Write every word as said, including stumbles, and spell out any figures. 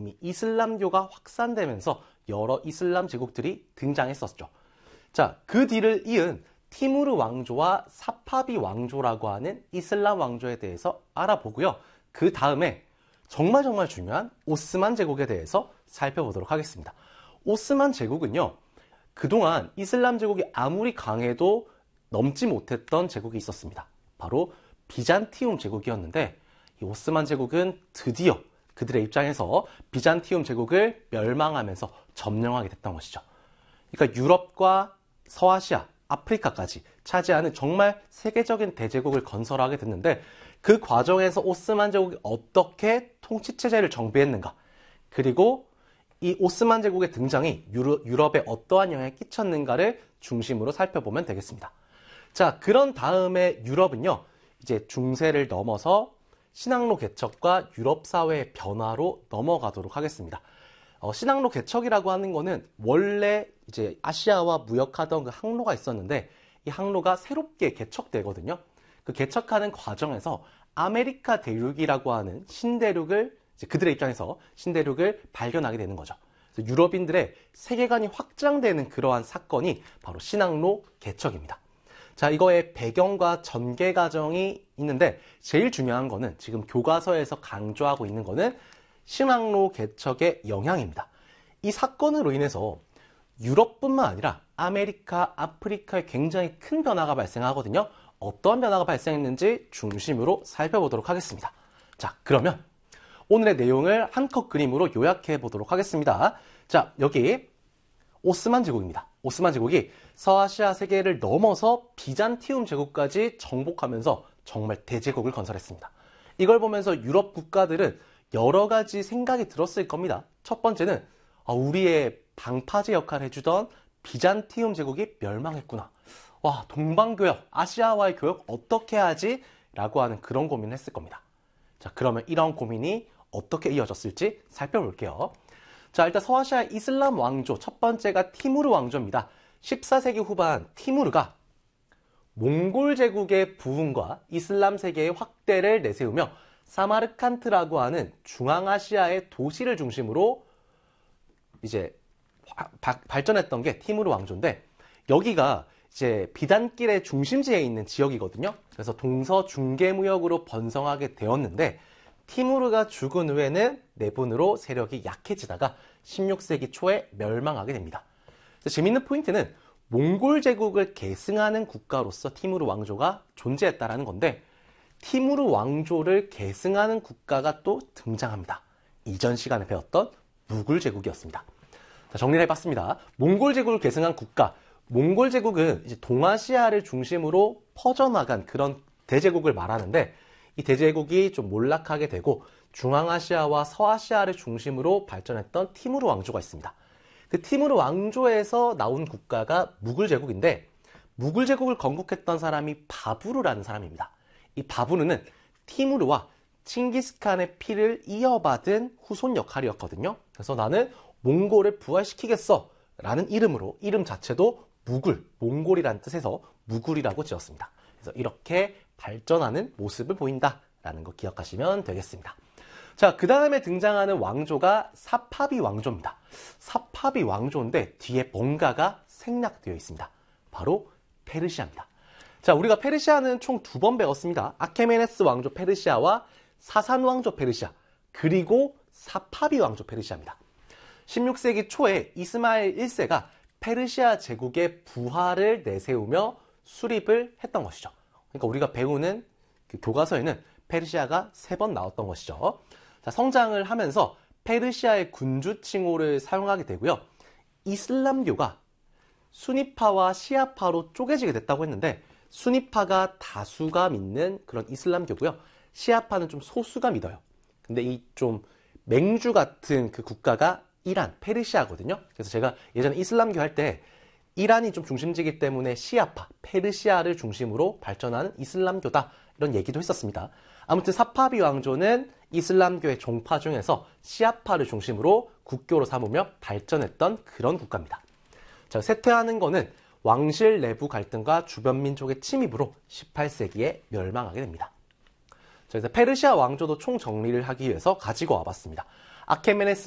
이미 이슬람교가 확산되면서 여러 이슬람 제국들이 등장했었죠. 자, 그 뒤를 이은 티무르 왕조와 사파비 왕조라고 하는 이슬람 왕조에 대해서 알아보고요. 그 다음에 정말 정말 중요한 오스만 제국에 대해서 살펴보도록 하겠습니다. 오스만 제국은요, 그동안 이슬람 제국이 아무리 강해도 넘지 못했던 제국이 있었습니다. 바로 비잔티움 제국이었는데, 이 오스만 제국은 드디어 그들의 입장에서 비잔티움 제국을 멸망하면서 점령하게 됐던 것이죠. 그러니까 유럽과 서아시아, 아프리카까지 차지하는 정말 세계적인 대제국을 건설하게 됐는데, 그 과정에서 오스만 제국이 어떻게 통치체제를 정비했는가, 그리고 이 오스만 제국의 등장이 유럽에 어떠한 영향을 끼쳤는가를 중심으로 살펴보면 되겠습니다. 자, 그런 다음에 유럽은요, 이제 중세를 넘어서 신앙로 개척과 유럽 사회의 변화로 넘어가도록 하겠습니다. 어, 신앙로 개척이라고 하는 거는 원래 이제 아시아와 무역하던 그 항로가 있었는데, 이 항로가 새롭게 개척되거든요. 그 개척하는 과정에서 아메리카 대륙이라고 하는 신대륙을, 이제 그들의 입장에서 신대륙을 발견하게 되는 거죠. 그래서 유럽인들의 세계관이 확장되는 그러한 사건이 바로 신항로 개척입니다. 자, 이거의 배경과 전개 과정이 있는데, 제일 중요한 거는 지금 교과서에서 강조하고 있는 거는 신항로 개척의 영향입니다. 이 사건으로 인해서 유럽뿐만 아니라 아메리카, 아프리카에 굉장히 큰 변화가 발생하거든요. 어떠한 변화가 발생했는지 중심으로 살펴보도록 하겠습니다. 자, 그러면 오늘의 내용을 한컷 그림으로 요약해 보도록 하겠습니다. 자, 여기 오스만 제국입니다. 오스만 제국이 서아시아 세계를 넘어서 비잔티움 제국까지 정복하면서 정말 대제국을 건설했습니다. 이걸 보면서 유럽 국가들은 여러 가지 생각이 들었을 겁니다. 첫 번째는 아, 우리의 방파제 역할을 해주던 비잔티움 제국이 멸망했구나. 와, 동방교역, 아시아와의 교역 어떻게 하지? 라고 하는 그런 고민을 했을 겁니다. 자, 그러면 이런 고민이 어떻게 이어졌을지 살펴볼게요. 자, 일단 서아시아 이슬람 왕조 첫 번째가 티무르 왕조입니다. 십사 세기 후반 티무르가 몽골 제국의 부흥과 이슬람 세계의 확대를 내세우며 사마르칸트라고 하는 중앙아시아의 도시를 중심으로 이제 바, 발전했던 게 티무르 왕조인데, 여기가 이제 비단길의 중심지에 있는 지역이거든요. 그래서 동서중계무역으로 번성하게 되었는데, 티무르가 죽은 후에는 내분으로 세력이 약해지다가 십육 세기 초에 멸망하게 됩니다. 재밌는 포인트는 몽골 제국을 계승하는 국가로서 티무르 왕조가 존재했다라는 건데, 티무르 왕조를 계승하는 국가가 또 등장합니다. 이전 시간에 배웠던 무굴 제국이었습니다. 자, 정리를 해봤습니다. 몽골 제국을 계승한 국가, 몽골 제국은 이제 동아시아를 중심으로 퍼져나간 그런 대제국을 말하는데, 이 대제국이 좀 몰락하게 되고 중앙아시아와 서아시아를 중심으로 발전했던 티무르 왕조가 있습니다. 그 티무르 왕조에서 나온 국가가 무굴 제국인데, 무굴 제국을 건국했던 사람이 바부르라는 사람입니다. 이 바부르는 티무르와 칭기스칸의 피를 이어받은 후손 역할이었거든요. 그래서 나는 몽골을 부활시키겠어 라는 이름으로, 이름 자체도 무굴, 몽골이라는 뜻에서 무굴이라고 지었습니다. 그래서 이렇게 발전하는 모습을 보인다라는 거 기억하시면 되겠습니다. 자, 그 다음에 등장하는 왕조가 사파비 왕조입니다. 사파비 왕조인데 뒤에 뭔가가 생략되어 있습니다. 바로 페르시아입니다. 자, 우리가 페르시아는 총 두 번 배웠습니다. 아케메네스 왕조 페르시아와 사산 왕조 페르시아, 그리고 사파비 왕조 페르시아입니다. 십육 세기 초에 이스마엘 일 세가 페르시아 제국의 부활을 내세우며 수립을 했던 것이죠. 그러니까 우리가 배우는 그 교과서에는 페르시아가 세 번 나왔던 것이죠. 자, 성장을 하면서 페르시아의 군주 칭호를 사용하게 되고요. 이슬람교가 수니파와 시아파로 쪼개지게 됐다고 했는데, 수니파가 다수가 믿는 그런 이슬람교고요. 시아파는 좀 소수가 믿어요. 근데 이 좀 맹주 같은 그 국가가 이란, 페르시아거든요. 그래서 제가 예전에 이슬람교 할 때 이란이 좀 중심지이기 때문에 시아파, 페르시아를 중심으로 발전하는 이슬람교다, 이런 얘기도 했었습니다. 아무튼 사파비 왕조는 이슬람교의 종파 중에서 시아파를 중심으로 국교로 삼으며 발전했던 그런 국가입니다. 자, 쇠퇴하는 거는 왕실 내부 갈등과 주변 민족의 침입으로 십팔 세기에 멸망하게 됩니다. 자, 그래서 페르시아 왕조도 총 정리를 하기 위해서 가지고 와봤습니다. 아케메네스